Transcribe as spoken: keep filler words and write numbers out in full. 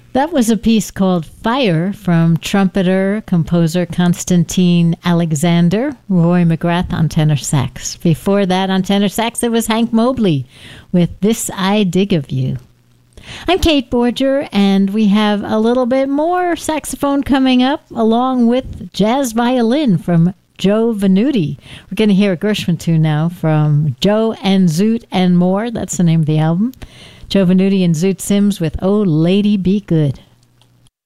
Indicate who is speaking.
Speaker 1: That was a piece called Fire from trumpeter, composer Constantine Alexander, Roy McGrath on tenor sax. Before that, on tenor sax, it was Hank Mobley with This I Dig of You. I'm Kate Borger, and we have a little bit more saxophone coming up, along with jazz violin from Joe Venuti. We're going to hear a Gershwin tune now from Joe and Zoot and More. That's the name of the album. Joe Venuti and Zoot Sims with Oh Lady Be Good.